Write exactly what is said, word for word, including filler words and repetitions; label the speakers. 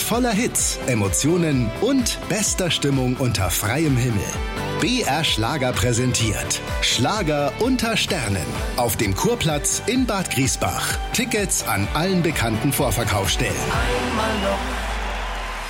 Speaker 1: voller Hits, Emotionen und bester Stimmung unter freiem Himmel. B R Schlager präsentiert Schlager unter Sternen auf dem Kurplatz in Bad Griesbach. Tickets an allen bekannten Vorverkaufsstellen.
Speaker 2: Einmal noch